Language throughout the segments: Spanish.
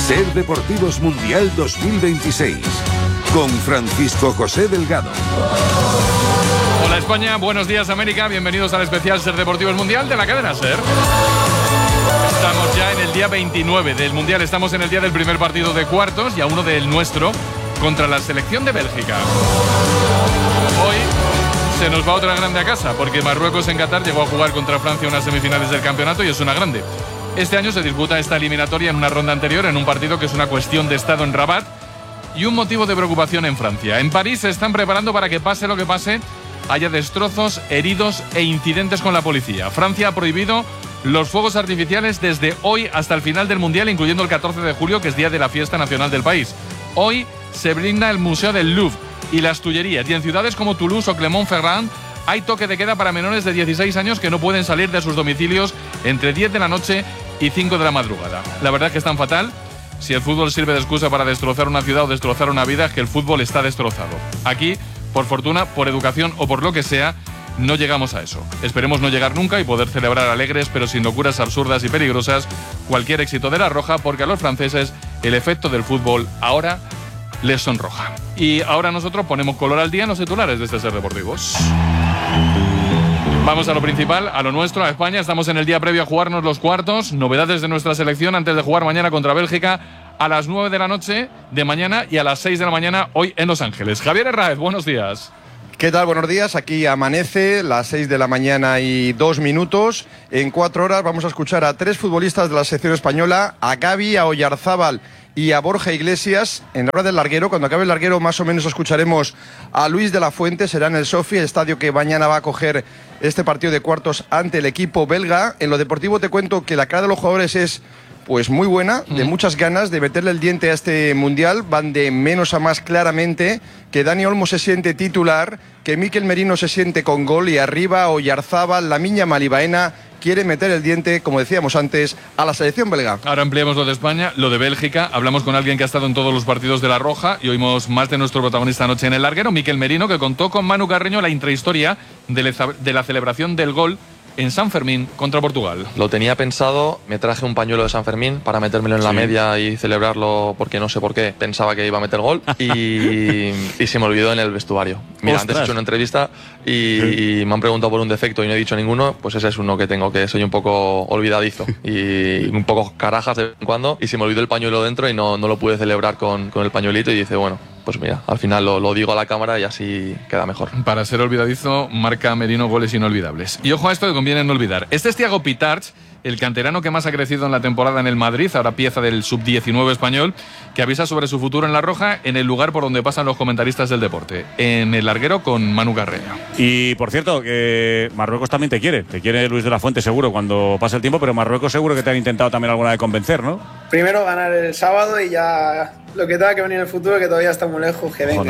Ser Deportivos Mundial 2026 con Francisco José Delgado. Hola España, buenos días América, bienvenidos al especial Ser Deportivos Mundial de la cadena SER. Estamos ya en el día 29 del Mundial, estamos en el día del primer partido de cuartos y a uno del nuestro contra la selección de Bélgica. Hoy se nos va otra grande a casa porque Marruecos en Qatar llegó a jugar contra Francia unas semifinales del campeonato y es una grande. Este año se disputa esta eliminatoria en una ronda anterior en un partido que es una cuestión de estado en Rabat y un motivo de preocupación en Francia. En París se están preparando para que pase lo que pase, haya destrozos, heridos e incidentes con la policía. Francia ha prohibido los fuegos artificiales desde hoy hasta el final del Mundial, incluyendo el 14 de julio, que es día de la fiesta nacional del país. Hoy se brinda el Museo del Louvre y las Tullerías, y en ciudades como Toulouse o Clermont-Ferrand hay toque de queda para menores de 16 años que no pueden salir de sus domicilios entre 10 de la noche y 5 de la madrugada. La verdad es que es tan fatal. Si el fútbol sirve de excusa para destrozar una ciudad o destrozar una vida, es que el fútbol está destrozado. Aquí, por fortuna, por educación o por lo que sea, no llegamos a eso. Esperemos no llegar nunca y poder celebrar alegres, pero sin locuras absurdas y peligrosas, cualquier éxito de la Roja, porque a los franceses el efecto del fútbol ahora les sonroja. Y ahora nosotros ponemos color al día en los titulares de este Ser Deportivos. Vamos a lo principal, a lo nuestro, a España. Estamos en el día previo a jugarnos los cuartos. Novedades de nuestra selección antes de jugar mañana contra Bélgica a las 9 de la noche de mañana y a las 6 de la mañana hoy en Los Ángeles. Javier Herráez, buenos días. ¿Qué tal? Buenos días. Aquí amanece, las 6 de la mañana y 2 minutos. En 4 horas vamos a escuchar a 3 futbolistas de la selección española, a Gavi, a Oyarzábal y a Borja Iglesias. En la hora del larguero, cuando acabe el larguero, más o menos escucharemos a Luis de la Fuente. Será en el Sophie, el estadio que mañana va a acoger este partido de cuartos ante el equipo belga. En lo deportivo te cuento que la cara de los jugadores es pues muy buena, de muchas ganas de meterle el diente a este Mundial. Van de menos a más claramente, que Dani Olmo se siente titular, que Mikel Merino se siente con gol y arriba Oyarzábal, Lamine Yamal y Baena quiere meter el diente, como decíamos antes, a la selección belga. Ahora ampliamos lo de España, lo de Bélgica. Hablamos con alguien que ha estado en todos los partidos de la Roja y oímos más de nuestro protagonista anoche en el larguero, Mikel Merino, que contó con Manu Carreño la intrahistoria de la celebración del gol en San Fermín contra Portugal. Lo tenía pensado, me traje un pañuelo de San Fermín para metérmelo en la media y celebrarlo porque no sé por qué, pensaba que iba a meter gol y se me olvidó en el vestuario. Mira, antes he hecho una entrevista y me han preguntado por un defecto y no he dicho ninguno, pues ese es uno que tengo, que soy un poco olvidadizo y un poco carajas de vez en cuando y se me olvidó el pañuelo dentro y no lo pude celebrar con el pañuelito y dice, bueno, pues mira, al final lo digo a la cámara y así queda mejor. Para ser olvidadizo, marca Merino goles inolvidables. Y ojo a esto que conviene no olvidar. Este es Thiago Pitarch, el canterano que más ha crecido en la temporada en el Madrid, ahora pieza del sub-19 español, que avisa sobre su futuro en la Roja en el lugar por donde pasan los comentaristas del deporte, en el larguero con Manu Carreño. Y por cierto, que Marruecos también te quiere Luis de la Fuente seguro cuando pase el tiempo, pero Marruecos seguro que te han intentado también alguna vez convencer, ¿no? Primero ganar el sábado y ya lo que tenga que venir en el futuro, que todavía está muy lejos, que venga,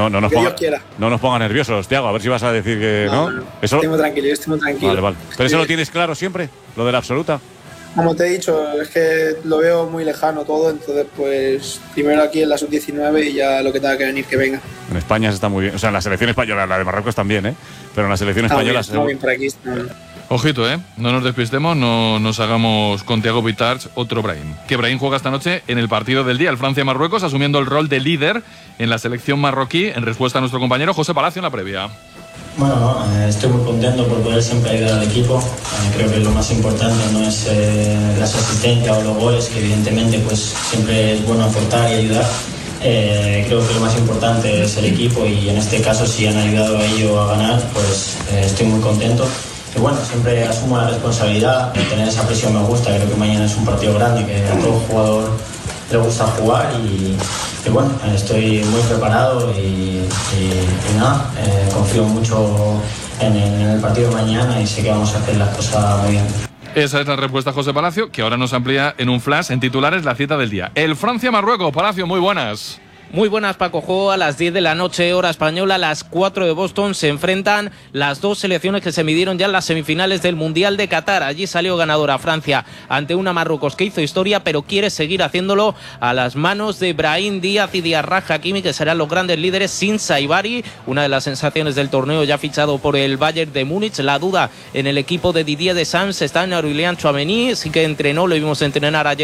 no nos ponga nerviosos, Thiago, a ver si vas a decir que no. Eso... Estoy muy tranquilo. Vale. ¿Pero eso lo tienes claro siempre? ¿Lo de la absoluta? Como te he dicho, es que lo veo muy lejano todo, entonces pues primero aquí en la sub-19 y ya lo que tenga que venir que venga. En España se está muy bien, o sea, en la selección española, la de Marruecos también, pero en la selección española... Está bien por aquí. Ojito, no nos despistemos, no nos hagamos con Thiago Pitarch otro Brahim. Que Brahim juega esta noche en el partido del día, el Francia-Marruecos, asumiendo el rol de líder en la selección marroquí, en respuesta a nuestro compañero José Palacio en la previa. Bueno, estoy muy contento por poder siempre ayudar al equipo. Creo que lo más importante no es las asistencias o los goles, que evidentemente pues siempre es bueno aportar y ayudar. Creo que lo más importante es el equipo y en este caso si han ayudado a ello a ganar, pues estoy muy contento. Y bueno, siempre asumo la responsabilidad, tener esa presión me gusta, creo que mañana es un partido grande, que a todo jugador le gusta jugar y bueno, estoy muy preparado y nada, confío mucho en el partido de mañana y sé que vamos a hacer las cosas muy bien. Esa es la respuesta José Palacio, que ahora nos amplía en un flash en titulares la cita del día. El Francia-Marruecos. Palacio, muy buenas. Muy buenas, Paco Jo. A las 10 de la noche, hora española, a las 4 de Boston, se enfrentan las dos selecciones que se midieron ya en las semifinales del Mundial de Qatar. Allí salió ganadora Francia ante una Marruecos que hizo historia, pero quiere seguir haciéndolo a las manos de Brahim Díaz y Diarra Hakimi, que serán los grandes líderes, sin Saibari, una de las sensaciones del torneo, ya fichado por el Bayern de Múnich. La duda en el equipo de Didier Deschamps está en Aurélien Tchouaméni, sí que entrenó, lo vimos entrenar ayer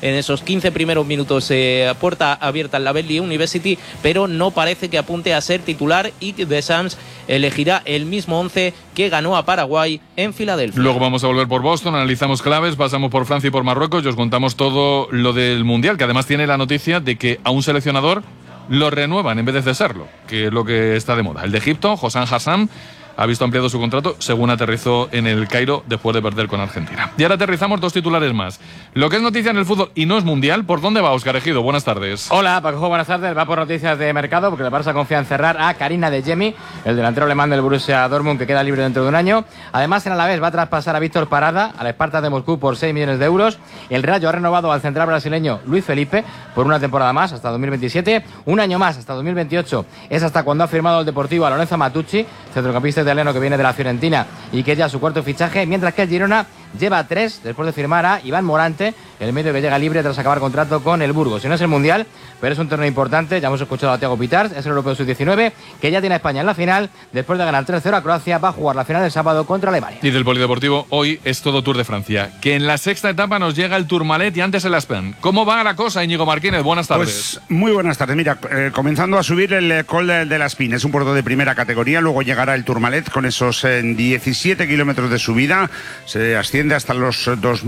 en esos 15 primeros minutos a puerta abierta en la Bentley University, pero no parece que apunte a ser titular y Deschamps elegirá el mismo 11 que ganó a Paraguay en Filadelfia. Luego vamos a volver por Boston, analizamos claves, pasamos por Francia y por Marruecos y os contamos todo lo del Mundial, que además tiene la noticia de que a un seleccionador lo renuevan en vez de cesarlo, que es lo que está de moda. El de Egipto, Hossam Hassam, ha visto ampliado su contrato según aterrizó en el Cairo después de perder con Argentina. Y ahora aterrizamos 2 titulares más. Lo que es noticia en el fútbol y no es mundial, ¿por dónde va Óscar Ejido? Buenas tardes. Hola, Paco, buenas tardes. Va por noticias de mercado porque el Barça confía en cerrar a Karim Adeyemi, el delantero alemán del Borussia Dortmund, que queda libre dentro de un año. Además, en Alavés va a traspasar a Víctor Parada al Spartak de Moscú por 6 millones de euros. El Rayo ha renovado al central brasileño Luis Felipe por una temporada más, hasta 2027. Un año más, hasta 2028. Es hasta cuando ha firmado el Deportivo a Lorenzo Matucci, centrocampista italiano que viene de la Fiorentina y que es ya su cuarto fichaje, mientras que el Girona lleva 3 después de firmar a Iván Morante, el medio que llega libre tras acabar contrato con el Burgos. Si no es el Mundial, pero es un torneo importante, ya hemos escuchado a Thiago Pitars, es el Europeo Sub-19, que ya tiene a España en la final, después de ganar 3-0 a Croacia, va a jugar la final el sábado contra Alemania. Y del polideportivo, hoy es todo Tour de Francia, que en la 6ª etapa nos llega el Tourmalet y antes el Aspen. ¿Cómo va la cosa, Íñigo Martínez? Buenas tardes. Pues muy buenas tardes. Mira, comenzando a subir el Col de la Espina, es un puerto de primera categoría, luego llegará el Tourmalet con esos 17 kilómetros de subida, se asciende hasta los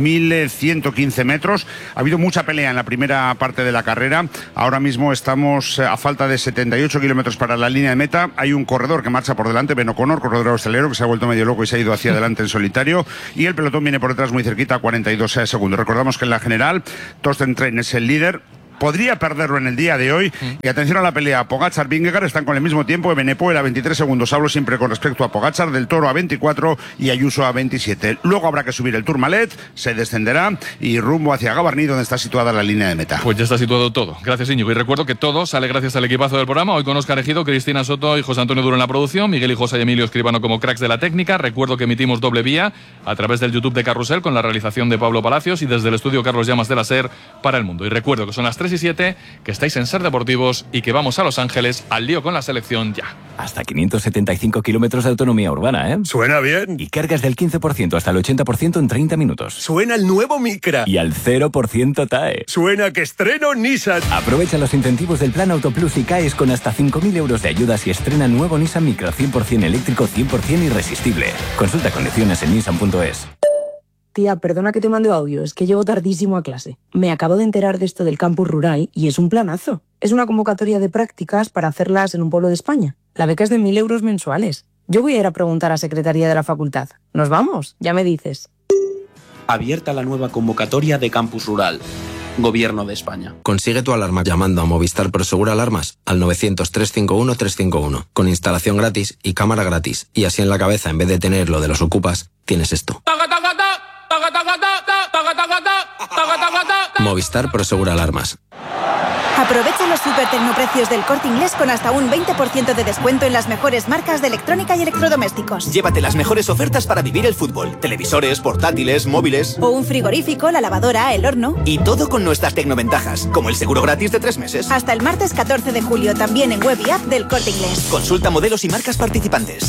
2.115 metros. Ha habido mucha pelea en la primera parte de la carrera. Ahora mismo estamos a falta de 78 kilómetros para la línea de meta. Hay un corredor que marcha por delante, Ben O'Connor, corredor australiano, que se ha vuelto medio loco y se ha ido hacia adelante en solitario. Y el pelotón viene por detrás muy cerquita, a 42 segundos. Recordamos que en la general, Torsten Trein es el líder. Podría perderlo en el día de hoy. Y atención a la pelea. Pogačar, Vingegaard están con el mismo tiempo. Evenepoel a 23 segundos. Hablo siempre con respecto a Pogačar. Del Toro a 24 y Ayuso a 27. Luego habrá que subir el Tourmalet. Se descenderá y rumbo hacia Gavarní, donde está situada la línea de meta. Pues ya está situado todo. Gracias, Íñigo. Y recuerdo que todo sale gracias al equipazo del programa. Hoy con Óscar Ejido, Cristina Soto y José Antonio Duro en la producción. Miguel y José y Emilio Escribano como cracks de la técnica. Recuerdo que emitimos doble vía a través del YouTube de Carrusel con la realización de Pablo Palacios y desde el estudio Carlos Llamas de la SER para el mundo. Y recuerdo que son las 3:07, que estáis en Ser Deportivos y que vamos a Los Ángeles al lío con la selección ya. Hasta 575 kilómetros de autonomía urbana, ¿eh? Suena bien. Y cargas del 15% hasta el 80% en 30 minutos. Suena el nuevo Micra. Y al 0% TAE. Suena que estreno Nissan. Aprovecha los incentivos del Plan Autoplus y caes con hasta 5.000 euros de ayudas y estrena nuevo Nissan Micra 100% eléctrico, 100% irresistible. Consulta condiciones en nissan.es. Tía, perdona que te mando audio, es que llego tardísimo a clase. Me acabo de enterar de esto del campus rural y es un planazo. Es una convocatoria de prácticas para hacerlas en un pueblo de España. La beca es de 1.000 euros mensuales. Yo voy a ir a preguntar a Secretaría de la Facultad. ¿Nos vamos? Ya me dices. Abierta la nueva convocatoria de campus rural. Gobierno de España. Consigue tu alarma llamando a Movistar Prosegur Alarmas al 900-351-351 con instalación gratis y cámara gratis. Y así en la cabeza, en vez de tener lo de los ocupas, tienes esto. Movistar Prosegur Alarmas. Aprovecha los super tecnoprecios del Corte Inglés con hasta un 20% de descuento en las mejores marcas de electrónica y electrodomésticos. Llévate las mejores ofertas para vivir el fútbol. Televisores, portátiles, móviles. O un frigorífico, la lavadora, el horno. Y todo con nuestras tecnoventajas, como el seguro gratis de 3 meses. Hasta el martes 14 de julio, también en web y app del Corte Inglés. Consulta modelos y marcas participantes.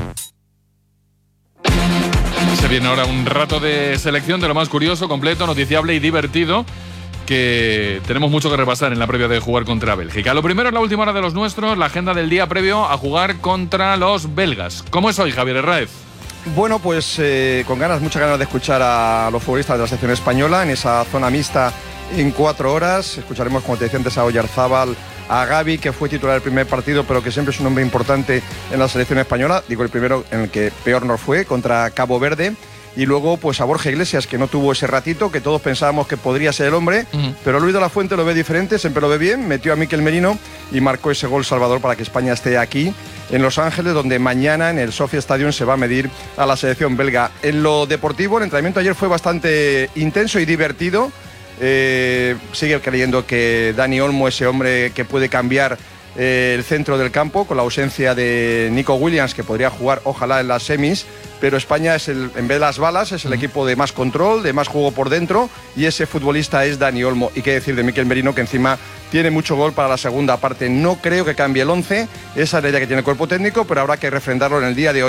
Se viene ahora un rato de selección de lo más curioso, completo, noticiable y divertido, que tenemos mucho que repasar en la previa de jugar contra Bélgica. Lo primero es la última hora de los nuestros, la agenda del día previo a jugar contra los belgas. ¿Cómo es hoy, Javier Herráez? Bueno, pues con muchas ganas de escuchar a los futbolistas de la selección española en esa zona mixta en 4 horas. Escucharemos, como te decía antes, a Oyarzábal, a Gavi, que fue titular del primer partido, pero que siempre es un hombre importante en la selección española. Digo, el primero en el que peor nos fue, contra Cabo Verde. Y luego, pues a Borja Iglesias, que no tuvo ese ratito, que todos pensábamos que podría ser el hombre, pero Luis de la Fuente lo ve diferente, siempre lo ve bien, metió a Mikel Merino y marcó ese gol salvador para que España esté aquí en Los Ángeles, donde mañana en el Sophia Stadium se va a medir a la selección belga. En lo deportivo, el entrenamiento ayer fue bastante intenso y divertido. Sigue creyendo que Dani Olmo, ese hombre que puede cambiar el centro del campo, con la ausencia de Nico Williams, que podría jugar ojalá en las semis, pero España es en vez de las balas, es el equipo de más control, de más juego por dentro, y ese futbolista es Dani Olmo. Y qué decir de Mikel Merino, que encima tiene mucho gol para la segunda parte. No creo que cambie el 11, esa es la idea que tiene el cuerpo técnico, pero habrá que refrendarlo en el día de hoy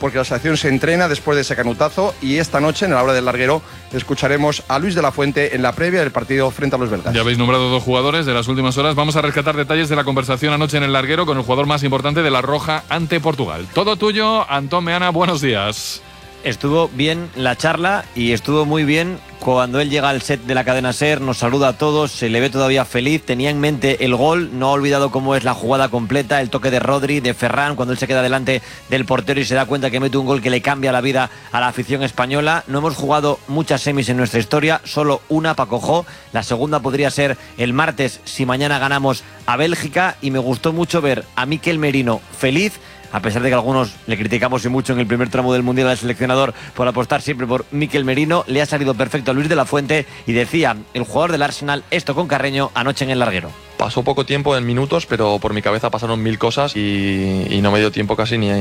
porque la selección se entrena después de ese canutazo y esta noche, en la hora del larguero, escucharemos a Luis de la Fuente en la previa del partido frente a los belgas. Ya habéis nombrado 2 jugadores de las últimas horas. Vamos a rescatar detalles de la conversación anoche en el larguero con el jugador más importante de la Roja ante Portugal. Todo tuyo, Antón Meana, buenos días. Estuvo bien la charla y estuvo muy bien cuando él llega al set de la cadena SER, nos saluda a todos, se le ve todavía feliz, tenía en mente el gol, no ha olvidado cómo es la jugada completa, el toque de Rodri, de Ferran, cuando él se queda delante del portero y se da cuenta que mete un gol que le cambia la vida a la afición española. No hemos jugado muchas semis en nuestra historia, solo una para Cojó, la segunda podría ser el martes si mañana ganamos a Bélgica, y me gustó mucho ver a Mikel Merino feliz, a pesar de que algunos le criticamos y mucho en el primer tramo del Mundial al seleccionador por apostar siempre por Mikel Merino. Le ha salido perfecto a Luis de la Fuente y decía el jugador del Arsenal esto con Carreño anoche en el larguero. Pasó poco tiempo en minutos, pero por mi cabeza pasaron 1000 cosas y no me dio tiempo casi ni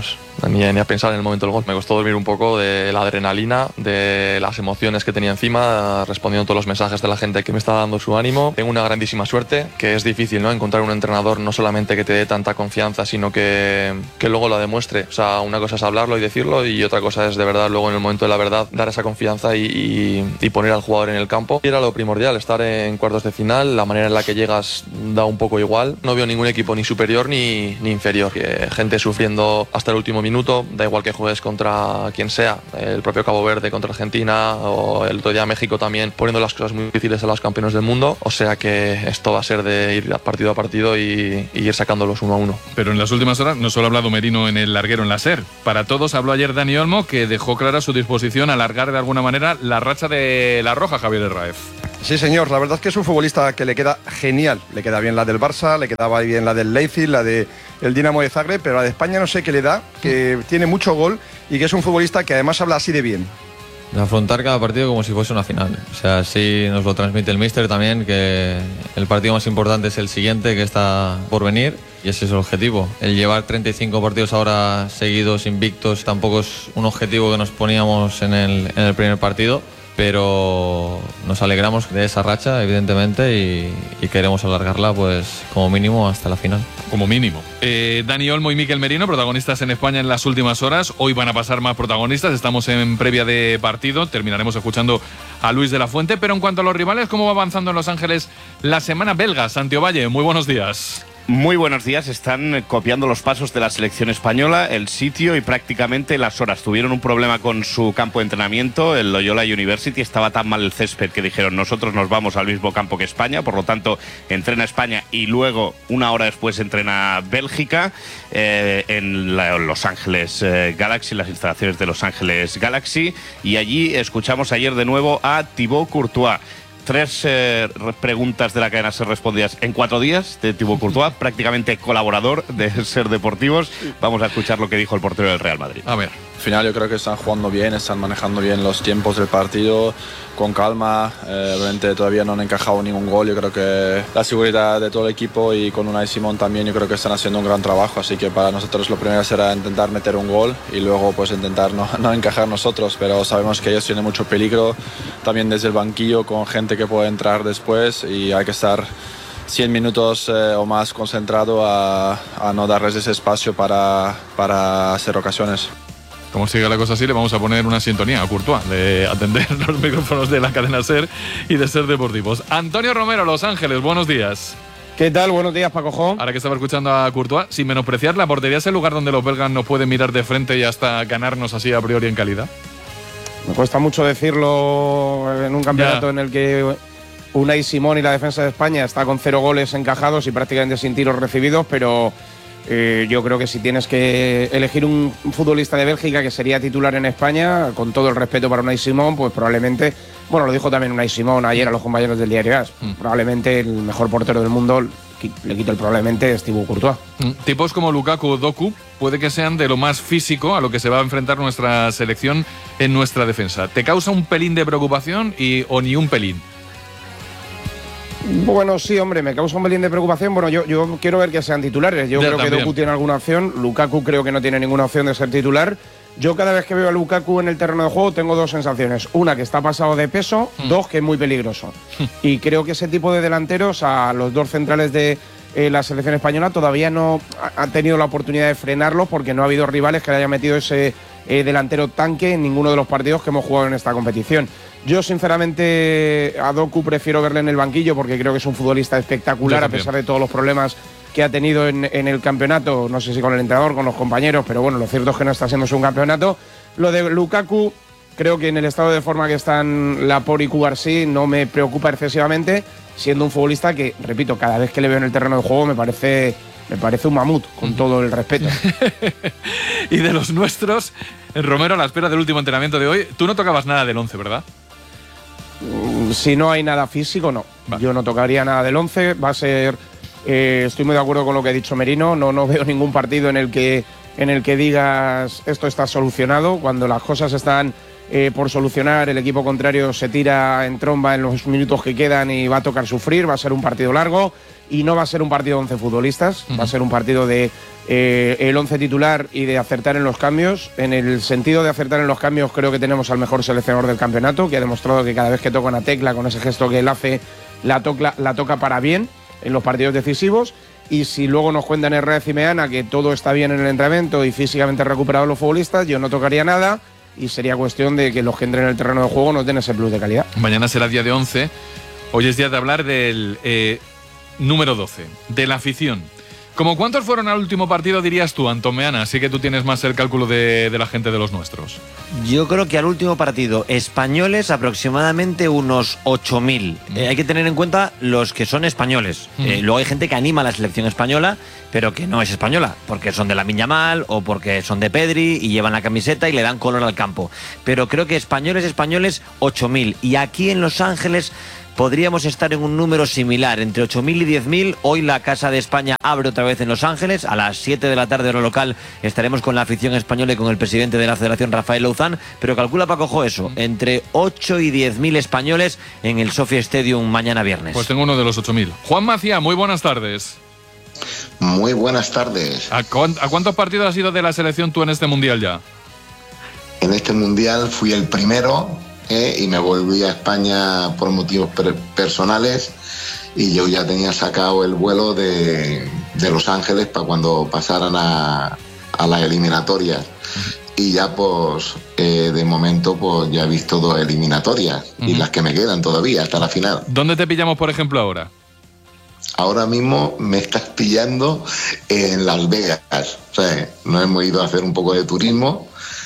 a pensar en el momento del gol. Me costó dormir un poco de la adrenalina, de las emociones que tenía encima, respondiendo a todos los mensajes de la gente que me está dando su ánimo. Tengo una grandísima suerte, que es difícil, ¿no? Encontrar un entrenador no solamente que te dé tanta confianza, sino que luego lo demuestre. O sea, una cosa es hablarlo y decirlo, y otra cosa es de verdad luego en el momento de la verdad dar esa confianza y poner al jugador en el campo. Y era lo primordial, estar en cuartos de final, la manera en la que llegas da un poco igual. No veo ningún equipo ni superior ni inferior. Gente sufriendo hasta el último minuto, da igual que juegues contra quien sea, el propio Cabo Verde contra Argentina, o el otro día México también, poniendo las cosas muy difíciles a los campeones del mundo. O sea que esto va a ser de ir partido a partido y ir sacándolos 1-1. Pero en las últimas horas no solo ha hablado Merino en el larguero en la SER. Para todos habló ayer Dani Olmo, que dejó clara su disposición a alargar de alguna manera la racha de la Roja, Javier Herráez. Sí, señor, la verdad es que es un futbolista que le queda genial. Le queda bien la del Barça, le quedaba bien la del Leipzig, la del Dinamo de Zagreb, pero la de España no sé qué le da, que tiene mucho gol y que es un futbolista que además habla así de bien. De afrontar cada partido como si fuese una final. O sea, así nos lo transmite el míster también, que el partido más importante es el siguiente, que está por venir, y ese es el objetivo. El llevar 35 partidos ahora seguidos, invictos, tampoco es un objetivo que nos poníamos en el primer partido, pero nos alegramos de esa racha, evidentemente, y queremos alargarla pues como mínimo hasta la final. Como mínimo. Dani Olmo y Mikel Merino, protagonistas en España en las últimas horas. Hoy van a pasar más protagonistas, estamos en previa de partido, terminaremos escuchando a Luis de la Fuente, pero en cuanto a los rivales, ¿cómo va avanzando en Los Ángeles la semana belga? Santiago Valle, muy buenos días. Muy buenos días, están copiando los pasos de la selección española, el sitio y prácticamente las horas. Tuvieron un problema con su campo de entrenamiento, el Loyola University, estaba tan mal el césped que dijeron nosotros nos vamos al mismo campo que España, por lo tanto entrena España y luego una hora después entrena Bélgica en Los Ángeles Galaxy, las instalaciones de Los Ángeles Galaxy, y allí escuchamos ayer de nuevo a Thibaut Courtois. 3 preguntas de la cadena SER respondidas en 4 días de Thibaut Courtois, prácticamente colaborador de SER Deportivos. Vamos a escuchar lo que dijo el portero del Real Madrid. A ver. Al final yo creo que están jugando bien, están manejando bien los tiempos del partido, con calma. Obviamente todavía no han encajado ningún gol. Yo creo que la seguridad de todo el equipo y con Unai Simón también yo creo que están haciendo un gran trabajo. Así que para nosotros lo primero será intentar meter un gol y luego pues intentar no encajar nosotros. Pero sabemos que ellos tienen mucho peligro también desde el banquillo, con gente que puede entrar después, y hay que estar 100 minutos o más concentrado a no darles ese espacio para hacer ocasiones. Como sigue la cosa así, le vamos a poner una sintonía a Courtois de atender los micrófonos de la cadena SER y de SER Deportivos. Antonio Romero, Los Ángeles, buenos días. ¿Qué tal? Buenos días, Paco Jo. Ahora que estaba escuchando a Courtois, sin menospreciar, ¿la portería es el lugar donde los belgas nos pueden mirar de frente y hasta ganarnos así a priori en calidad? Me cuesta mucho decirlo en un campeonato en el que Unai Simón y la defensa de España está con 0 goles encajados y prácticamente sin tiros recibidos, pero yo creo que si tienes que elegir un futbolista de Bélgica que sería titular en España, con todo el respeto para Unai Simón, pues probablemente, bueno, lo dijo también Unai Simón ayer a los compañeros del Diario AS, probablemente el mejor portero del mundo, le quito el probablemente, es Thibaut Courtois. Tipos como Lukaku o Doku puede que sean de lo más físico a lo que se va a enfrentar nuestra selección en nuestra defensa. ¿Te causa un pelín de preocupación o ni un pelín? Bueno, sí, hombre, me causa un pelín de preocupación. Bueno, yo quiero ver que sean titulares. Yo creo que Doku tiene alguna opción. Lukaku creo que no tiene ninguna opción de ser titular. Yo cada vez que veo a Lukaku en el terreno de juego tengo 2 sensaciones. Una, que está pasado de peso. 2, que es muy peligroso. Y creo que ese tipo de delanteros, a los 2 centrales de la selección española todavía no ha tenido la oportunidad de frenarlo porque no ha habido rivales que le hayan metido ese delantero tanque en ninguno de los partidos que hemos jugado en esta competición. Yo, sinceramente, a Doku prefiero verle en el banquillo porque creo que es un futbolista espectacular a pesar de todos los problemas que ha tenido en el campeonato, no sé si con el entrenador, con los compañeros, pero bueno, lo cierto es que no está siendo un campeonato. Lo de Lukaku, creo que en el estado de forma que están Laporte y Cubarsí no me preocupa excesivamente, siendo un futbolista que, repito, cada vez que le veo en el terreno de juego me parece un mamut, con todo el respeto. Y de los nuestros, Romero, a la espera del último entrenamiento de hoy, tú no tocabas nada del 11, ¿verdad? Si no hay nada físico, no. Vale. Yo no tocaría nada del 11, va a ser... estoy muy de acuerdo con lo que ha dicho Merino, no veo ningún partido en el que digas esto está solucionado. Cuando las cosas están por solucionar, el equipo contrario se tira en tromba en los minutos que quedan y va a tocar sufrir. Va a ser un partido largo y no va a ser un partido de 11 futbolistas, va a ser un partido de el 11 titular y de acertar en los cambios. En el sentido de acertar en los cambios, creo que tenemos al mejor seleccionador del campeonato, que ha demostrado que cada vez que toca una tecla, con ese gesto que él hace, la toca para bien en los partidos decisivos. Y si luego nos cuentan Herrera y Meana que todo está bien en el entrenamiento y físicamente recuperados los futbolistas, yo no tocaría nada y sería cuestión de que los que entren en el terreno de juego nos den ese plus de calidad. Mañana será día de 11, hoy es día de hablar del número 12, de la afición. ¿Cómo cuántos fueron al último partido, dirías tú, Antón Meana? Así que tú tienes más el cálculo de la gente de los nuestros. Yo creo que al último partido, españoles aproximadamente unos 8.000. Hay que tener en cuenta los que son españoles. Luego hay gente que anima a la selección española, pero que no es española, porque son de Lamine Yamal o porque son de Pedri y llevan la camiseta y le dan color al campo. Pero creo que españoles, 8.000. Y aquí en Los Ángeles podríamos estar en un número similar, entre 8.000 y 10.000. Hoy la Casa de España abre otra vez en Los Ángeles. A las 7 de la tarde, hora local, estaremos con la afición española y con el presidente de la Federación, Rafael Louzán. Pero calcula, Paco, eso, entre 8 y 10.000 españoles en el Sophia Stadium mañana viernes. Pues tengo uno de los 8.000. Juan Macía, muy buenas tardes. Muy buenas tardes. ¿A cuántos partidos has ido de la selección tú en este Mundial ya? En este Mundial fui el primero y me volví a España por motivos personales y yo ya tenía sacado el vuelo de Los Ángeles para cuando pasaran a las eliminatorias. Y ya pues de momento pues ya he visto 2 eliminatorias y las que me quedan todavía hasta la final. ¿Dónde te pillamos, por ejemplo, ahora? Ahora mismo me estás pillando en Las Vegas. O sea, nos hemos ido a hacer un poco de turismo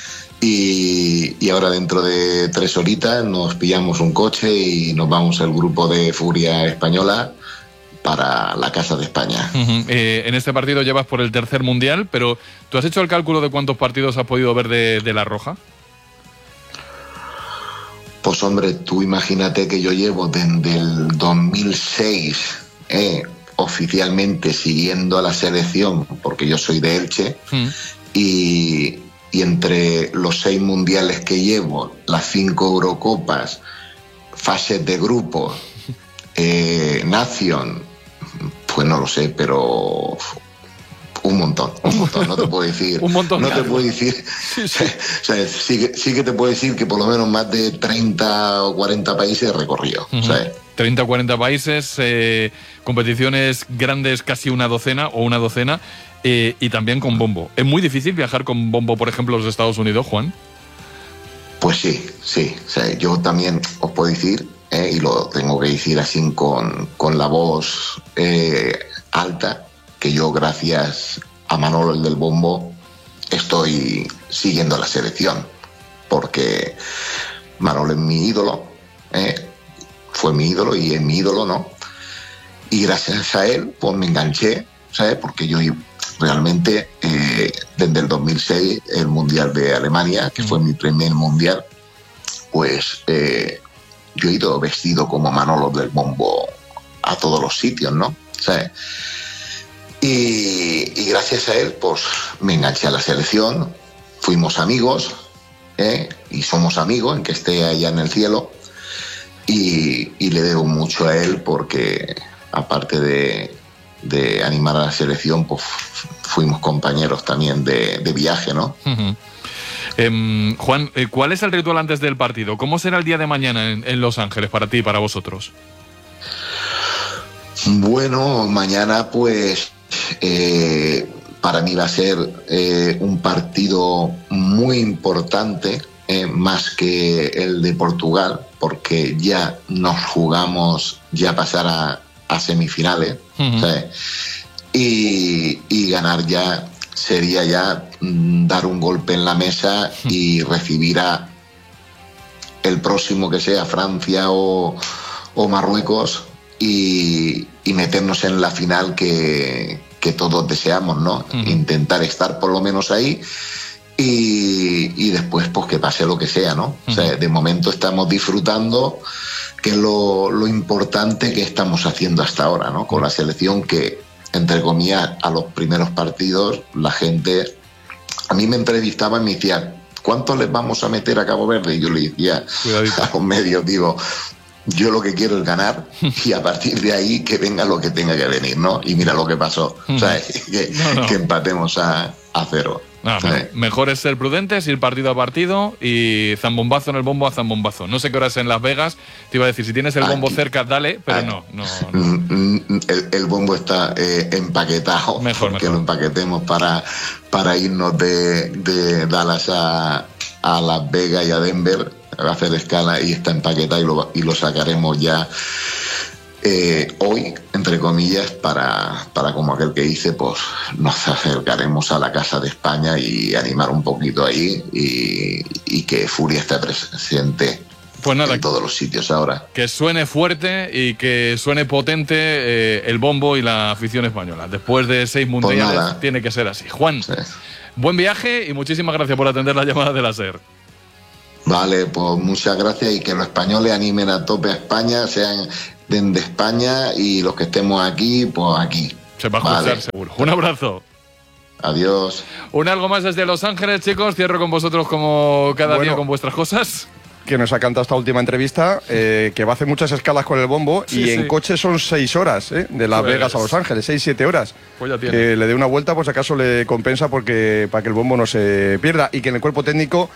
y ahora dentro de 3 horitas nos pillamos un coche y nos vamos el grupo de Furia Española para la Casa de España. En este partido llevas por el 3er Mundial, pero ¿tú has hecho el cálculo de cuántos partidos has podido ver de La Roja? Pues hombre, tú imagínate que yo llevo desde el 2006 oficialmente siguiendo a la selección, porque yo soy de Elche, y entre los 6 mundiales que llevo, las 5 Eurocopas, fases de grupos, Nation, pues no lo sé, pero un montón, no te puedo decir. Un montón. No te puedo decir. Sí. O sea, sí que te puedo decir que por lo menos más de 30 o 40 países he recorrido. 30 o 40 países, competiciones grandes, casi una docena, y también con bombo. ¿Es muy difícil viajar con bombo, por ejemplo, a los Estados Unidos, Juan? Pues sí. O sea, yo también os puedo decir, y lo tengo que decir así con la voz alta, que yo, gracias a Manolo, el del bombo, estoy siguiendo la selección, porque Manolo es mi ídolo, fue mi ídolo y es mi ídolo, ¿no? Y gracias a él, pues me enganché, ¿sabes? Porque yo realmente, desde el 2006, el Mundial de Alemania, que fue mi primer Mundial, pues yo he ido vestido como Manolo del bombo a todos los sitios, ¿no? ¿Sabes? Y gracias a él, pues me enganché a la selección, fuimos amigos, y somos amigos, en que esté allá en el cielo, y le debo mucho a él porque, aparte de animar a la selección, pues fuimos compañeros también de viaje, ¿no? Juan, ¿cuál es el ritual antes del partido? ¿Cómo será el día de mañana en Los Ángeles para ti y para vosotros? Bueno, mañana pues para mí va a ser un partido muy importante, más que el de Portugal, porque ya nos jugamos ya pasar a semifinales, ¿sabes? Y ganar ya sería ya dar un golpe en la mesa y recibir a el próximo que sea Francia o Marruecos y meternos en la final que todos deseamos, ¿no? Intentar estar por lo menos ahí y después pues que pase lo que sea, ¿no? O sea, de momento estamos disfrutando, que es lo importante que estamos haciendo hasta ahora, ¿no? Con la selección que, entre comillas, a los primeros partidos la gente a mí me entrevistaba y me decía, ¿cuánto les vamos a meter a Cabo Verde? Y yo le decía a los medios, digo, yo lo que quiero es ganar y a partir de ahí que venga lo que tenga que venir, ¿no? Y mira lo que pasó, ¿sabes? Que empatemos a 0. No, mejor es ser prudentes, ir partido a partido y zambombazo en el bombo a zambombazo. No sé qué hora es en Las Vegas, te iba a decir, si tienes el bombo cerca, dale, pero no. El bombo está empaquetado, mejor. Lo empaquetemos para irnos de Dallas a Las Vegas y a Denver, a hacer escala, y está empaquetado y lo sacaremos ya hoy, entre comillas, para como aquel que dice, pues nos acercaremos a la Casa de España y animar un poquito ahí y que Furia esté presente. Pues nada, en todos los sitios ahora. Que suene fuerte y que suene potente el bombo y la afición española. Después de 6 mundiales pues tiene que ser así. Juan, buen viaje y muchísimas gracias por atender la llamada de la SER. Vale, pues muchas gracias y que los españoles animen a tope a España, sean de España y los que estemos aquí, pues aquí. Se va a escuchar seguro. Un abrazo. Adiós. Un algo más desde Los Ángeles, chicos. Cierro con vosotros como cada día con vuestras cosas. Que nos ha cantado esta última entrevista, que va a hacer muchas escalas con el bombo y en coche son 6 horas, de Las Vegas a Los Ángeles, 6-7 horas. Pues ya tiene. Que le dé una vuelta, pues acaso le compensa para que el bombo no se pierda y que en el cuerpo técnico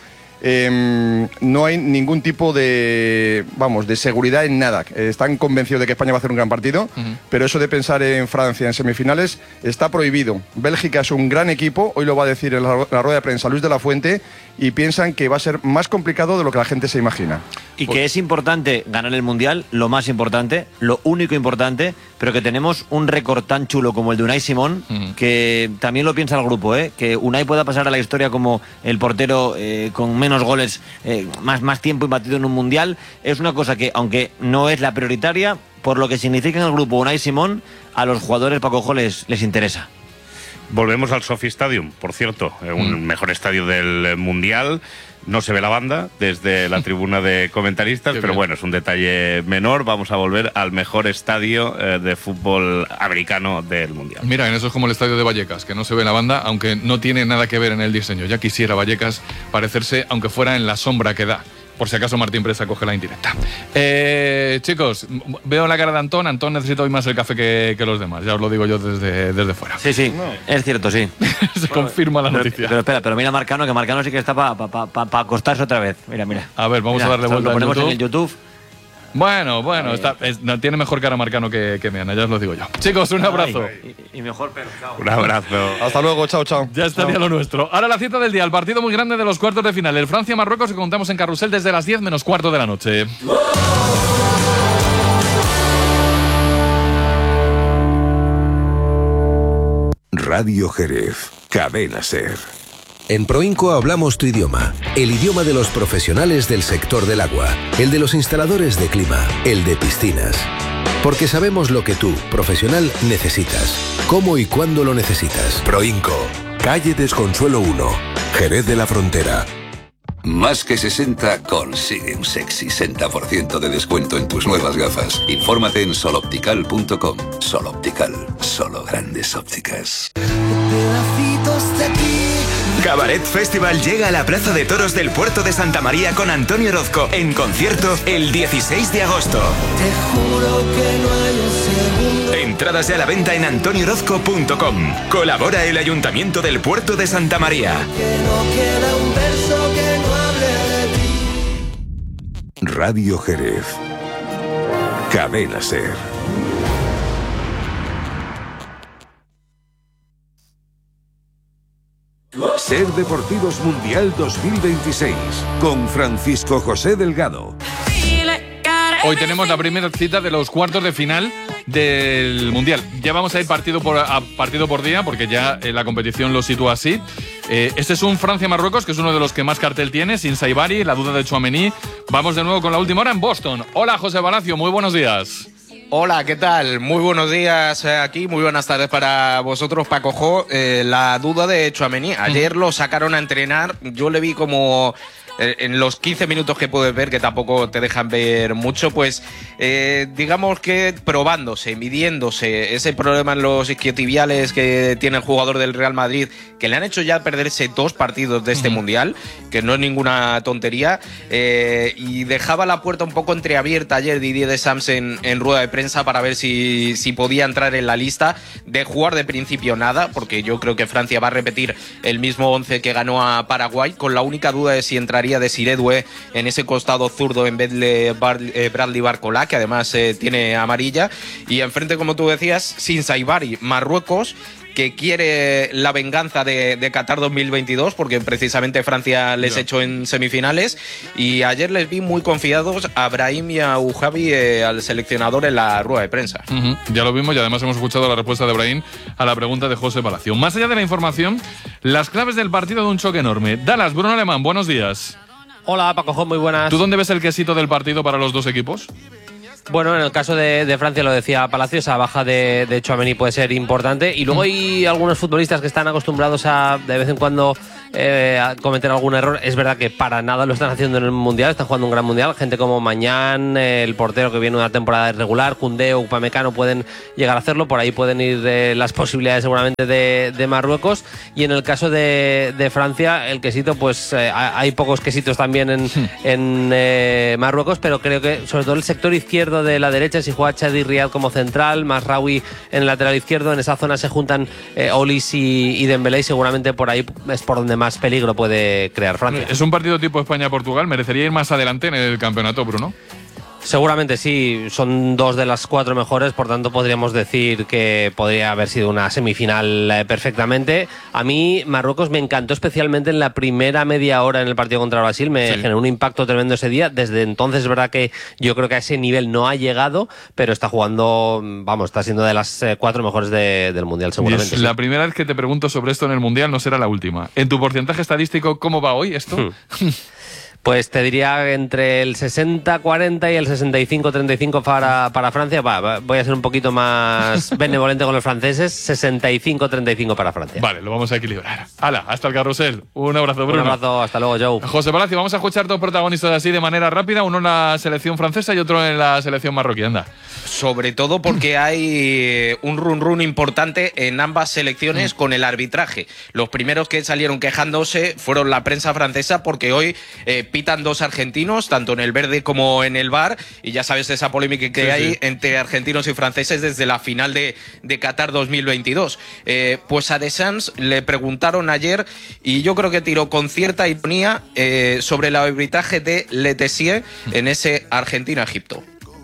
no hay ningún tipo de seguridad en nada. Están convencidos de que España va a hacer un gran partido, pero eso de pensar en Francia en semifinales está prohibido. Bélgica es un gran equipo, hoy lo va a decir en la rueda de prensa Luis de la Fuente, y piensan que va a ser más complicado de lo que la gente se imagina. Y que es importante ganar el Mundial, lo más importante, lo único importante, pero que tenemos un récord tan chulo como el de Unai Simón, que también lo piensa el grupo, que Unai pueda pasar a la historia como el portero con menos goles, más tiempo imbatido en un Mundial, es una cosa que, aunque no es la prioritaria, por lo que significa en el grupo Unai Simón, a los jugadores Paco Jo les interesa. Volvemos al Sophie Stadium, por cierto, un mejor estadio del Mundial. No se ve la banda desde la tribuna de comentaristas, pero bueno, es un detalle menor. Vamos a volver al mejor estadio de fútbol americano del Mundial. Mira, en eso es como el estadio de Vallecas, que no se ve la banda, aunque no tiene nada que ver en el diseño. Ya quisiera Vallecas parecerse, aunque fuera en la sombra que da. Por si acaso Martín Presa coge la indirecta. Chicos, veo la cara de Antón. Antón necesita hoy más el café que los demás. Ya os lo digo yo desde fuera. Sí, es cierto, sí. Se confirma la noticia. Pero espera, mira Marcano, que Marcano sí que está para acostarse otra vez. Mira. A ver, vamos a darle vuelta. Lo ponemos en el YouTube. Bueno, tiene mejor cara Marcano que Meana, ya os lo digo yo. Chicos, un abrazo. Y mejor, pero chao. Un abrazo. Hasta luego, chao. Ya estaría lo nuestro. Ahora la cita del día, el partido muy grande de los cuartos de final. El Francia-Marruecos que contamos en Carrusel desde las 10 menos cuarto de la noche. Radio Jerez, Cadena SER. En Proinco hablamos tu idioma, el idioma de los profesionales del sector del agua, el de los instaladores de clima, el de piscinas. Porque sabemos lo que tú, profesional, necesitas, cómo y cuándo lo necesitas. Proinco, calle Desconsuelo 1, Jerez de la Frontera. Más que 60 consigue un sexy 60% de descuento en tus nuevas gafas. Infórmate en soloptical.com. Soloptical, solo grandes ópticas. Cabaret Festival llega a la Plaza de Toros del Puerto de Santa María con Antonio Orozco en concierto el 16 de agosto. Te juro que no hay un segundo. Entradas ya a la venta en antoniorozco.com. Colabora el Ayuntamiento del Puerto de Santa María. Que no queda un verso que no hable de ti. Radio Jerez. Cadena SER. Ser Deportivos Mundial 2026 con Francisco José Delgado. Hoy tenemos la primera cita de los cuartos de final del Mundial. Ya vamos a ir partido por día, porque ya la competición lo sitúa así. Este es un Francia-Marruecos, que es uno de los que más cartel tiene, sin Saibari, la duda de Tchouaméni. Vamos de nuevo con la última hora en Boston. Hola, José Palacio, muy buenos días. Hola, ¿qué tal? Muy buenos días aquí, muy buenas tardes para vosotros, Paco Jo. La duda de Tchouaméni, ayer lo sacaron a entrenar, yo le vi como... en los 15 minutos que puedes ver, que tampoco te dejan ver mucho, pues digamos que probándose, midiéndose ese problema en los isquiotibiales que tiene el jugador del Real Madrid, que le han hecho ya perderse 2 partidos de este Mundial, que no es ninguna tontería, y dejaba la puerta un poco entreabierta ayer Didier Deschamps en rueda de prensa para ver si podía entrar en la lista. De jugar de principio nada, porque yo creo que Francia va a repetir el mismo 11 que ganó a Paraguay, con la única duda de si entraría de Siredue en ese costado zurdo en vez de Bradley Barcola, que además tiene amarilla, y enfrente, como tú decías, sin Saibari, Marruecos, que quiere la venganza de Qatar 2022, porque precisamente Francia les echó en semifinales, y ayer les vi muy confiados a Brahim y a Ouhabi, al seleccionador, en la rueda de prensa. Ya lo vimos, y además hemos escuchado la respuesta de Brahim a la pregunta de José Palacio. Más allá de la información, las claves del partido de un choque enorme. Dallas, Bruno Alemán, buenos días. Hola, Paco, muy buenas. ¿Tú dónde ves el quesito del partido para los dos equipos? Bueno, en el caso de Francia, lo decía Palacio, esa baja de Tchouaméni puede ser importante. Y luego hay algunos futbolistas que están acostumbrados a, de vez en cuando, a cometer algún error. Es verdad que para nada lo están haciendo en el Mundial, están jugando un gran Mundial. Gente como Mañán, el portero que viene una temporada irregular, Koundé o Upamecano pueden llegar a hacerlo. Por ahí pueden ir las posibilidades seguramente de Marruecos. Y en el caso de Francia, el quesito, pues hay pocos quesitos también en Marruecos, pero creo que sobre todo el sector izquierdo de la derecha, si juega Chadi Riad como central, Mazraoui en el lateral izquierdo, en esa zona se juntan Olis y Dembélé, y seguramente por ahí es por donde más peligro puede crear Francia. Es un partido tipo España-Portugal, merecería ir más adelante en el campeonato, Bruno. Seguramente sí, son 2 de las 4 mejores, por tanto podríamos decir que podría haber sido una semifinal perfectamente. A mí Marruecos me encantó especialmente en la primera media hora en el partido contra Brasil, me generó un impacto tremendo ese día. Desde entonces es verdad que yo creo que a ese nivel no ha llegado, pero está jugando, está siendo de las 4 mejores del Mundial seguramente. Es la primera vez que te pregunto sobre esto en el Mundial, no será la última. En tu porcentaje estadístico, ¿cómo va hoy esto? Pues te diría entre el 60-40 y el 65-35 para Francia. Voy a ser un poquito más benevolente con los franceses. 65-35 para Francia. Vale, lo vamos a equilibrar. ¡Hala! Hasta el carrusel. Un abrazo, Bruno. Un abrazo, hasta luego, Joe. José Palacio, vamos a escuchar 2 protagonistas así de manera rápida. Uno en la selección francesa y otro en la selección marroquí. Anda. Sobre todo porque hay un run importante en ambas selecciones con el arbitraje. Los primeros que salieron quejándose fueron la prensa francesa, porque hoy pitan 2 argentinos, tanto en el verde como en el VAR, y ya sabes esa polémica que hay entre argentinos y franceses desde la final de Qatar 2022. Pues a Deschamps le preguntaron ayer, y yo creo que tiró con cierta ironía, sobre el arbitraje de Le Tissier en ese Argentina-Egipto.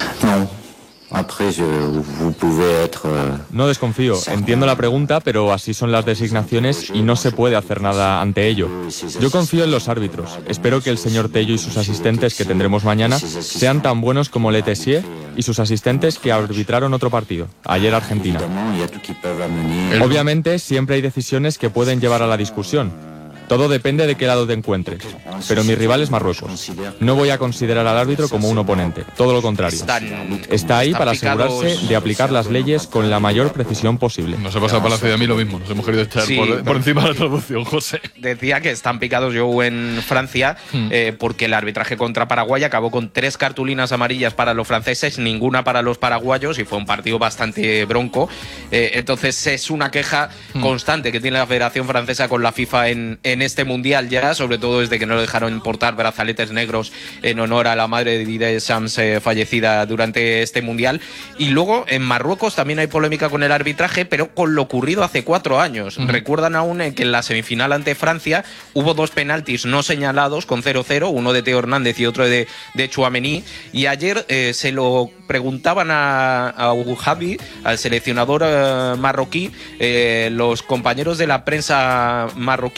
No desconfío, entiendo la pregunta, pero así son las designaciones y no se puede hacer nada ante ello. Yo confío en los árbitros. Espero que el señor Tello y sus asistentes que tendremos mañana sean tan buenos como Le Tissier y sus asistentes que arbitraron otro partido, ayer Argentina. Obviamente siempre hay decisiones que pueden llevar a la discusión. Todo depende de qué lado te encuentres. Pero mi rival es Marruecos. No voy a considerar al árbitro como un oponente, todo lo contrario. Está ahí para asegurarse de aplicar las leyes con la mayor precisión posible. Nos ha pasado Palacio y a mí lo mismo. Nos hemos querido echar por encima de la traducción, José. Decía que están picados en Francia porque el arbitraje contra Paraguay acabó con 3 cartulinas amarillas para los franceses, ninguna para los paraguayos, y fue un partido bastante bronco. Entonces es una queja constante que tiene la Federación Francesa con la FIFA en este Mundial ya, sobre todo desde que no le dejaron importar brazaletes negros en honor a la madre de Didier Deschamps, fallecida durante este Mundial. Y luego en Marruecos también hay polémica con el arbitraje, pero con lo ocurrido hace 4 años. Recuerdan aún que en la semifinal ante Francia hubo 2 penaltis no señalados con 0-0, uno de Teo Hernández y otro de Tchouaméni, y ayer se lo preguntaban a Ouhabi, al seleccionador marroquí, los compañeros de la prensa marroquí, sobre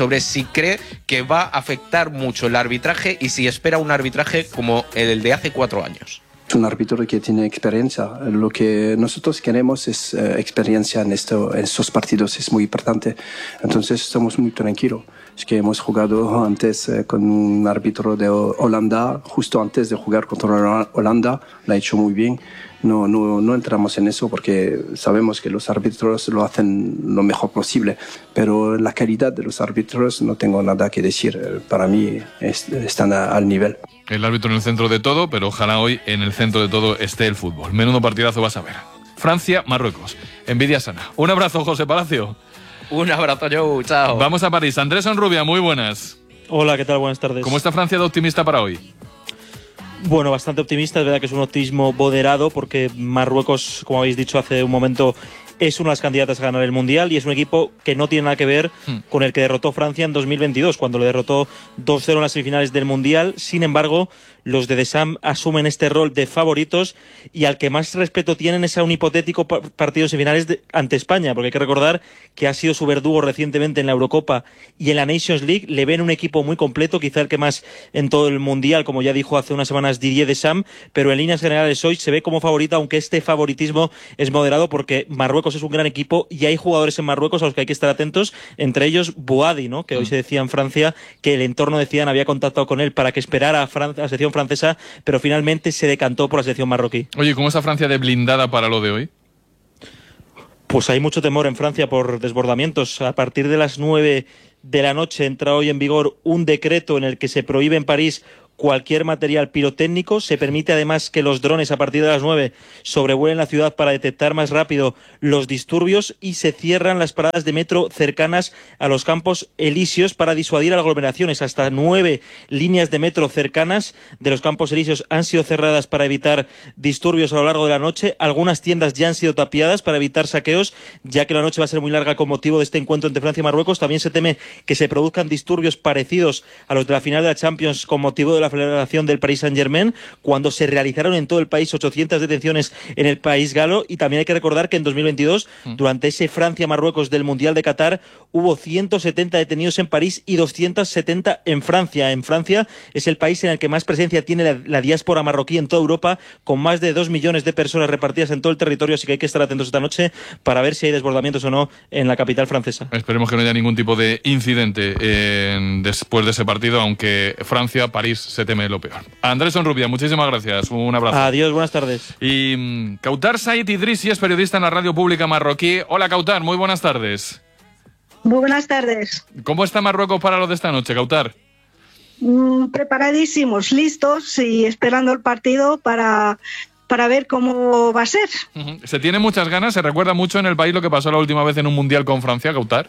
sobre si cree que va a afectar mucho el arbitraje y si espera un arbitraje como el de hace 4 años. Es un árbitro que tiene experiencia. Lo que nosotros queremos es experiencia en estos partidos, es muy importante. Entonces estamos muy tranquilos. Es que hemos jugado antes con un árbitro de Holanda, justo antes de jugar contra Holanda, lo ha hecho muy bien. No entramos en eso porque sabemos que los árbitros lo hacen lo mejor posible, pero la calidad de los árbitros no tengo nada que decir. Para mí están al nivel. El árbitro en el centro de todo, pero ojalá hoy en el centro de todo esté el fútbol. Menudo partidazo vas a ver. Francia, Marruecos. Envidia sana. Un abrazo, José Palacio. Un abrazo, Joe. Chao. Vamos a París. Andrés Onrubia, muy buenas. Hola, ¿qué tal? Buenas tardes. ¿Cómo está Francia de optimista para hoy? Bueno, bastante optimista. Es verdad que es un optimismo moderado porque Marruecos, como habéis dicho hace un momento, es una de las candidatas a ganar el Mundial y es un equipo que no tiene nada que ver con el que derrotó Francia en 2022, cuando le derrotó 2-0 en las semifinales del Mundial. Sin embargo, los de Deschamps asumen este rol de favoritos y al que más respeto tienen es a un hipotético partido semifinales ante España, porque hay que recordar que ha sido su verdugo recientemente en la Eurocopa y en la Nations League. Le ven un equipo muy completo, quizá el que más en todo el Mundial, como ya dijo hace unas semanas Didier Deschamps, pero en líneas generales hoy se ve como favorita, aunque este favoritismo es moderado porque Marruecos es un gran equipo y hay jugadores en Marruecos a los que hay que estar atentos, entre ellos Bouhaddi, ¿no? Que hoy se decía en Francia que el entorno de Zidane había contactado con él para que esperara a la selección francesa, pero finalmente se decantó por la selección marroquí. Oye, ¿cómo está Francia de blindada para lo de hoy? Pues hay mucho temor en Francia por desbordamientos. A partir de las 9 de la noche entra hoy en vigor un decreto en el que se prohíbe en París cualquier material pirotécnico. Se permite además que los drones a partir de las 9 sobrevuelen la ciudad para detectar más rápido los disturbios y se cierran las paradas de metro cercanas a los Campos Elíseos para disuadir aglomeraciones. Hasta 9 líneas de metro cercanas de los Campos Elíseos han sido cerradas para evitar disturbios a lo largo de la noche. Algunas tiendas ya han sido tapiadas para evitar saqueos, ya que la noche va a ser muy larga con motivo de este encuentro entre Francia y Marruecos. También se teme que se produzcan disturbios parecidos a los de la final de la Champions con motivo de la celebración del Paris Saint-Germain, cuando se realizaron en todo el país 800 detenciones en el país galo. Y también hay que recordar que en 2022, durante ese Francia-Marruecos del Mundial de Qatar, hubo 170 detenidos en París y 270 en Francia. En Francia es el país en el que más presencia tiene la diáspora marroquí en toda Europa, con más de 2 millones de personas repartidas en todo el territorio, así que hay que estar atentos esta noche para ver si hay desbordamientos o no en la capital francesa. Esperemos que no haya ningún tipo de incidente después de ese partido, aunque Francia, París se teme lo peor. Andrés Onrubia, muchísimas gracias. Un abrazo. Adiós, buenas tardes. Y Kautar Said Idrissi es periodista en la radio pública marroquí. Hola, Kautar, muy buenas tardes. Muy buenas tardes. ¿Cómo está Marruecos para lo de esta noche, Kautar? Preparadísimos, listos y esperando el partido para ver cómo va a ser. Se tiene muchas ganas, se recuerda mucho en el país lo que pasó la última vez en un Mundial con Francia, Kautar.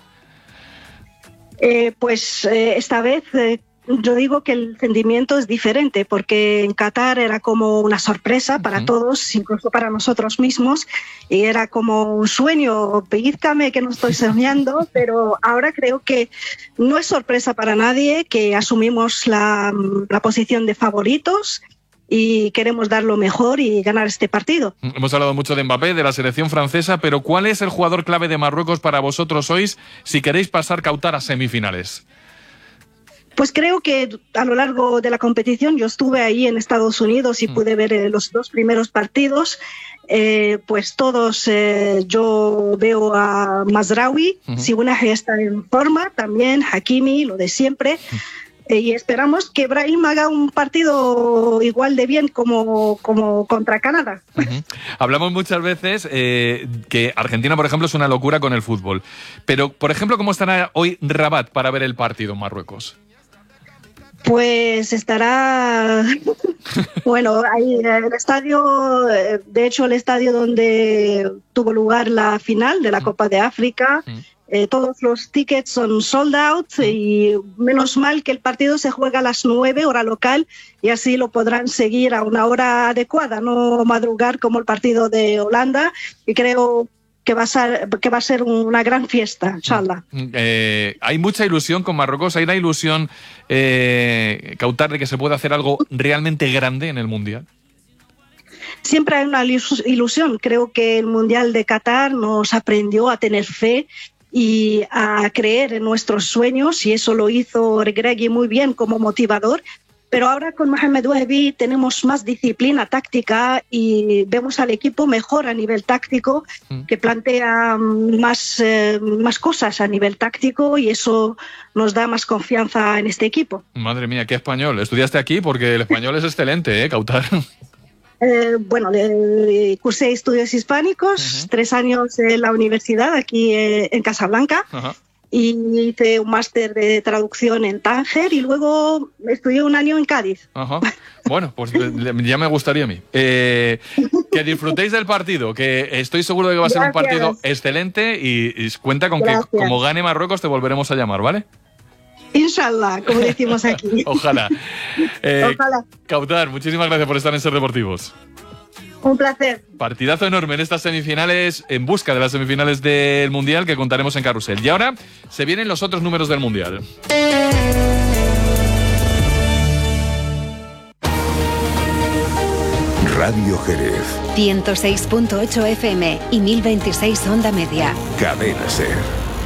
Esta vez yo digo que el sentimiento es diferente, porque en Qatar era como una sorpresa para todos, incluso para nosotros mismos, y era como un sueño, pellízcame que no estoy soñando, pero ahora creo que no es sorpresa para nadie, que asumimos la posición de favoritos y queremos dar lo mejor y ganar este partido. Hemos hablado mucho de Mbappé, de la selección francesa, pero ¿cuál es el jugador clave de Marruecos para vosotros hoy si queréis pasar, Kautar, a semifinales? Pues creo que a lo largo de la competición, yo estuve ahí en Estados Unidos y pude ver los 2 primeros partidos, pues todos, yo veo a Mazraoui, Sibunaje está en forma, también Hakimi, lo de siempre, y esperamos que Brahim haga un partido igual de bien como contra Canadá. Hablamos muchas veces que Argentina, por ejemplo, es una locura con el fútbol, pero, por ejemplo, ¿cómo estará hoy Rabat para ver el partido en Marruecos? Pues estará, bueno, ahí el estadio, de hecho el estadio donde tuvo lugar la final de la Copa de África, todos los tickets son sold out y menos mal que el partido se juega a las 9 hora local y así lo podrán seguir a una hora adecuada, no madrugar como el partido de Holanda, y creo que va a ser una gran fiesta, inshallah. Hay mucha ilusión con Marruecos, hay una ilusión, Kautar, de que se pueda hacer algo realmente grande en el Mundial. Siempre hay una ilusión. Creo que el Mundial de Qatar nos aprendió a tener fe y a creer en nuestros sueños, y eso lo hizo Regragui muy bien como motivador. Pero ahora con Mohamed Wahbi tenemos más disciplina táctica y vemos al equipo mejor a nivel táctico, que plantea más cosas a nivel táctico, y eso nos da más confianza en este equipo. Madre mía, qué español. Estudiaste aquí porque el español es excelente, Kautar. Bueno, cursé estudios hispánicos, 3 años en la universidad aquí en Casablanca. Y hice un máster de traducción en Tánger y luego estudié 1 año en Cádiz. Bueno, pues ya me gustaría a mí. Que disfrutéis del partido, que estoy seguro de que va a ser un partido excelente y cuenta con que como gane Marruecos te volveremos a llamar, ¿vale? Inshallah, como decimos aquí. Ojalá. Ojalá. Kautar, muchísimas gracias por estar en Ser Deportivos. Un placer. Partidazo enorme en estas semifinales, en busca de las semifinales del Mundial que contaremos en Carrusel. Y ahora se vienen los otros números del Mundial. Radio Jerez. 106.8 FM y 1026 Onda Media. Cadena Ser.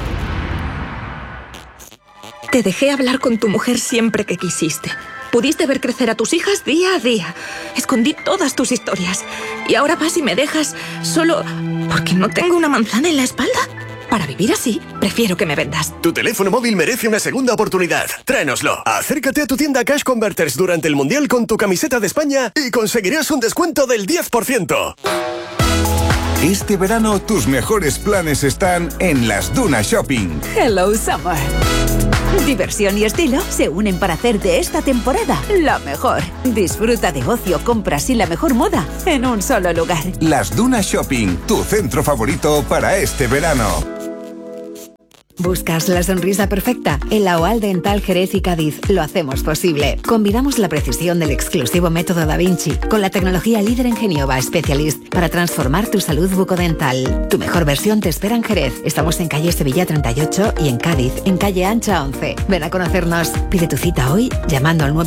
Te dejé hablar con tu mujer siempre que quisiste. Pudiste ver crecer a tus hijas día a día. Escondí todas tus historias. Y ahora vas y me dejas solo porque no tengo una manzana en la espalda. Para vivir así, prefiero que me vendas. Tu teléfono móvil merece una segunda oportunidad. Tráenoslo. Acércate a tu tienda Cash Converters durante el Mundial con tu camiseta de España y conseguirás un descuento del 10%. Este verano tus mejores planes están en Las Dunas Shopping. Hello Summer. Diversión y estilo se unen para hacer de esta temporada la mejor. Disfruta de ocio, compras y la mejor moda en un solo lugar. Las Dunas Shopping, tu centro favorito para este verano. ¿Buscas la sonrisa perfecta? En la OAL Dental Jerez y Cádiz lo hacemos posible. Combinamos la precisión del exclusivo método Da Vinci con la tecnología líder en Genova Specialist para transformar tu salud bucodental. Tu mejor versión te espera en Jerez. Estamos en calle Sevilla 38 y en Cádiz, en calle Ancha 11. Ven a conocernos. Pide tu cita hoy llamando al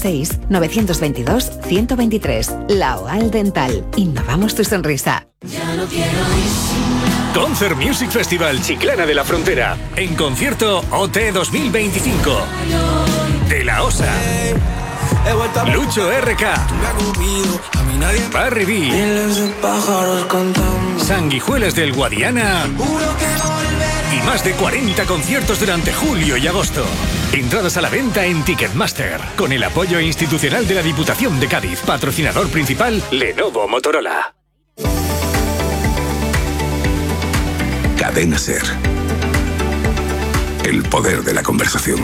956-922-123. La OAL Dental. Innovamos tu sonrisa. Ya no quiero Concert Music Festival Chiclana de la Frontera. En concierto OT 2025. De la Osa. Lucho RK. Barry B. Sanguijuelas del Guadiana. Y más de 40 conciertos durante julio y agosto. Entradas a la venta en Ticketmaster. Con el apoyo institucional de la Diputación de Cádiz. Patrocinador principal Lenovo Motorola. Cadena Ser. El poder de la conversación.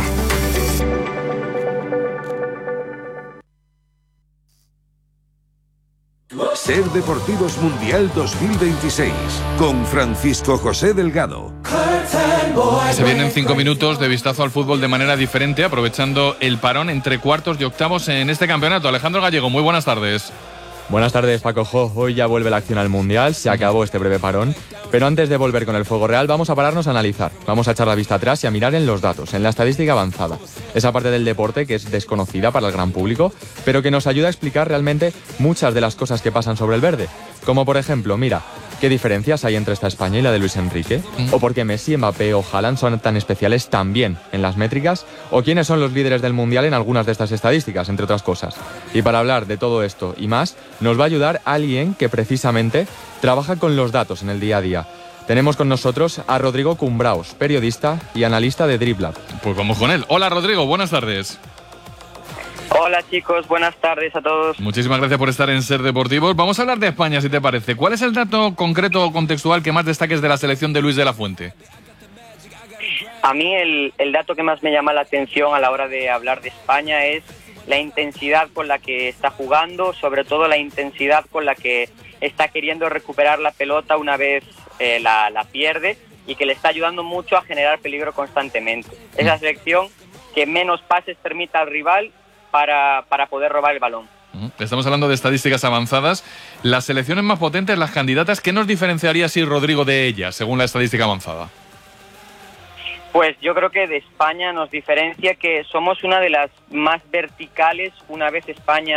Ser Deportivos Mundial 2026 con Francisco José Delgado. Se vienen 5 minutos de vistazo al fútbol de manera diferente, aprovechando el parón entre cuartos y octavos en este campeonato. Alejandro Gallego, muy buenas tardes. Buenas tardes, Paco Jo. Hoy ya vuelve la acción al Mundial, se acabó este breve parón. Pero antes de volver con el fuego real, vamos a pararnos a analizar. Vamos a echar la vista atrás y a mirar en los datos, en la estadística avanzada. Esa parte del deporte que es desconocida para el gran público, pero que nos ayuda a explicar realmente muchas de las cosas que pasan sobre el verde. Como por ejemplo, mira, ¿qué diferencias hay entre esta España y la de Luis Enrique? ¿O por qué Messi, Mbappé o Haaland son tan especiales también en las métricas? ¿O quiénes son los líderes del Mundial en algunas de estas estadísticas, entre otras cosas? Y para hablar de todo esto y más, nos va a ayudar alguien que precisamente trabaja con los datos en el día a día. Tenemos con nosotros a Rodrigo Cumbraos, periodista y analista de Driblab. Pues vamos con él. Hola Rodrigo, buenas tardes. Hola chicos, buenas tardes a todos. Muchísimas gracias por estar en Ser Deportivos. Vamos a hablar de España, si te parece. ¿Cuál es el dato concreto o contextual que más destaques de la selección de Luis de la Fuente? A mí el dato que más me llama la atención a la hora de hablar de España es la intensidad con la que está jugando, sobre todo la intensidad con la que está queriendo recuperar la pelota una vez la pierde, y que le está ayudando mucho a generar peligro constantemente. Es la selección que menos pases permite al rival para poder robar el balón. Estamos hablando de estadísticas avanzadas. Las selecciones más potentes, las candidatas, ¿qué nos diferenciaría así, Rodrigo, de ellas, según la estadística avanzada? Pues yo creo que de España nos diferencia que somos una de las más verticales una vez España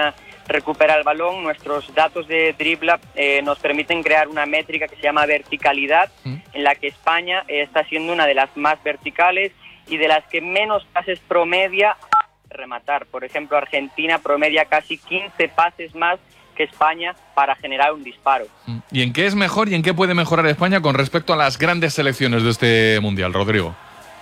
recupera el balón. Nuestros datos de dribla nos permiten crear una métrica que se llama verticalidad, en la que España está siendo una de las más verticales y de las que menos pases promedia a rematar. Por ejemplo, Argentina promedia casi 15 pases más que España para generar un disparo. ¿Y en qué es mejor y en qué puede mejorar España con respecto a las grandes selecciones de este Mundial, Rodrigo?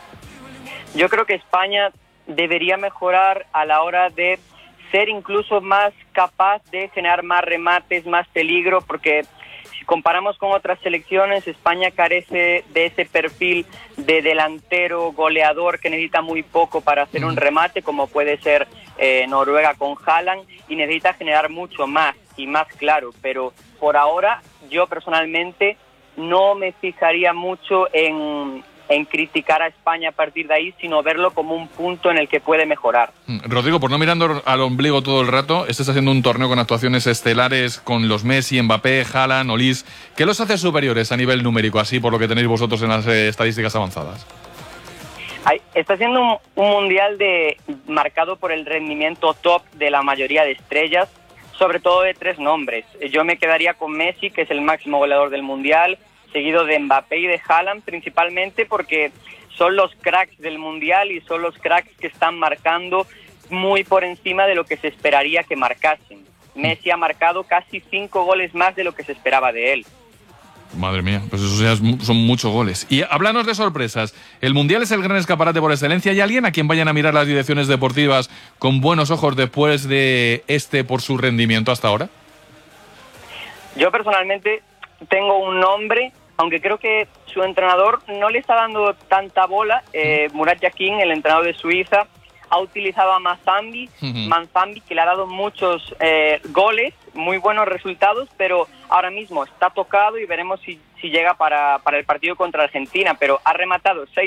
Yo creo que España debería mejorar a la hora de ser incluso más capaz de generar más remates, más peligro, porque si comparamos con otras selecciones, España carece de ese perfil de delantero goleador que necesita muy poco para hacer un remate, como puede ser Noruega con Haaland, y necesita generar mucho más y más claro. Pero por ahora, yo personalmente no me fijaría mucho en criticar a España a partir de ahí, sino verlo como un punto en el que puede mejorar. Rodrigo, por no mirando al ombligo todo el rato, estás haciendo un torneo con actuaciones estelares con los Messi, Mbappé, Haaland, Olís. ¿Qué los hace superiores a nivel numérico, así por lo que tenéis vosotros en las estadísticas avanzadas? Está siendo un mundial marcado por el rendimiento top de la mayoría de estrellas, sobre todo de 3 nombres. Yo me quedaría con Messi, que es el máximo goleador del mundial, seguido de Mbappé y de Haaland, principalmente porque son los cracks del mundial y son los cracks que están marcando muy por encima de lo que se esperaría que marcasen. Messi ha marcado casi 5 goles más de lo que se esperaba de él. Madre mía, pues eso ya son muchos goles. Y háblanos de sorpresas. El Mundial es el gran escaparate por excelencia. ¿Hay alguien a quien vayan a mirar las direcciones deportivas con buenos ojos después de por su rendimiento hasta ahora? Yo personalmente tengo un nombre, aunque creo que su entrenador no le está dando tanta bola. Murat Yakin, el entrenador de Suiza, ha utilizado a Manzambi, que le ha dado muchos goles, muy buenos resultados, pero ahora mismo está tocado y veremos si llega para el partido contra Argentina, pero ha rematado 6